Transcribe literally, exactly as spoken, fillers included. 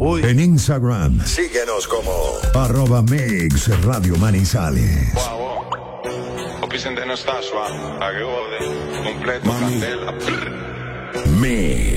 Uy. En Instagram, síguenos como arroba Mix Radio Manizales. Wow, wow. Opisem de nostasua, a que completo, candela. Mix.